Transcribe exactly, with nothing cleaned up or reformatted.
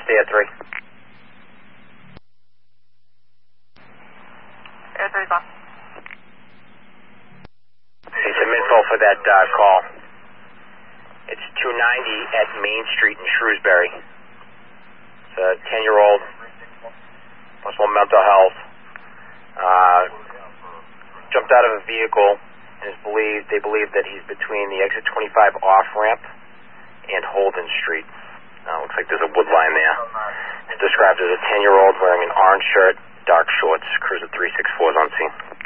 Air three. Air three's on. See some info for that uh, call. It's two ninety at Main Street in Shrewsbury. It's a ten-year-old, possible mental health, uh, jumped out of a vehicle and is believed, they believe that he's between the exit twenty-five off-ramp and Holden Street. Uh, looks like there's a wood line there. It's described as a ten-year-old wearing an orange shirt, dark shorts. Cruiser three six four is on scene.